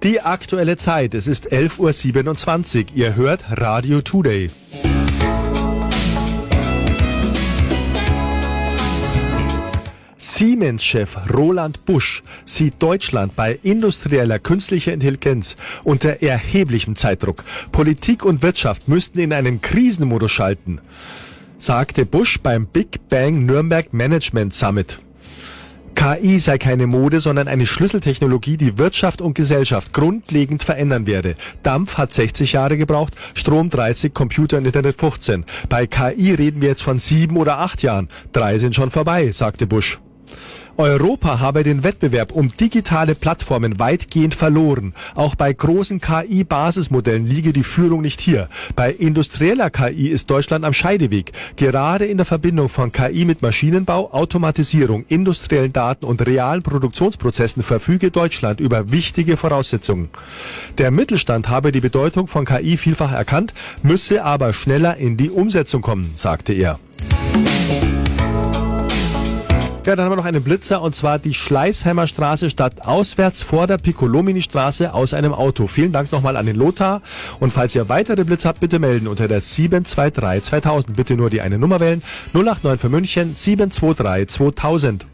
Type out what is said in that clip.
Die aktuelle Zeit, es ist 11:27 Uhr. Ihr hört Radio Today. Siemens-Chef Roland Busch sieht Deutschland bei industrieller künstlicher Intelligenz unter erheblichem Zeitdruck. Politik und Wirtschaft müssten in einen Krisenmodus schalten, sagte Busch beim Big Bang Nürnberg Management Summit. KI sei keine Mode, sondern eine Schlüsseltechnologie, die Wirtschaft und Gesellschaft grundlegend verändern werde. Dampf hat 60 Jahre gebraucht, Strom 30, Computer und Internet 15. Bei KI reden wir jetzt von 7 oder 8 Jahren. 3 sind schon vorbei, sagte Busch. Europa habe den Wettbewerb um digitale Plattformen weitgehend verloren. Auch bei großen KI-Basismodellen liege die Führung nicht hier. Bei industrieller KI ist Deutschland am Scheideweg. Gerade in der Verbindung von KI mit Maschinenbau, Automatisierung, industriellen Daten und realen Produktionsprozessen verfüge Deutschland über wichtige Voraussetzungen. Der Mittelstand habe die Bedeutung von KI vielfach erkannt, müsse aber schneller in die Umsetzung kommen, sagte er. Ja, dann haben wir noch einen Blitzer, und zwar die Schleißheimer Straße statt auswärts vor der Piccolomini-Straße aus einem Auto. Vielen Dank nochmal an den Lothar. Und falls ihr weitere Blitze habt, bitte melden unter der 723 2000. Bitte nur die eine Nummer wählen. 089 für München 723 2000.